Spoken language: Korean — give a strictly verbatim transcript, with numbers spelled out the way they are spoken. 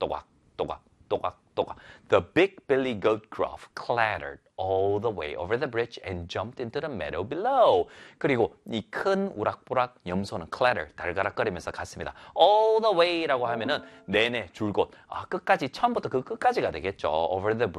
또각, 또각, 또각, 또각. The big billy goat Gruff clattered all the way over the bridge and jumped into the meadow below. 그리고 이 큰 우락부락 염소는 clatter, 달가락거리면서 갔습니다. all the way라고 하면은 내내, 줄곧, 아, 끝까지, 처음부터 그 끝까지가 되겠죠. over the